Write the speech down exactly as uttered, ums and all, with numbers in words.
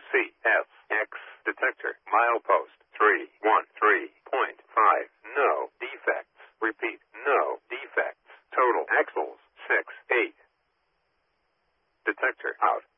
C S X detector milepost three one three point five. No defects. Repeat, no defects. Total axles six eight. Detector out.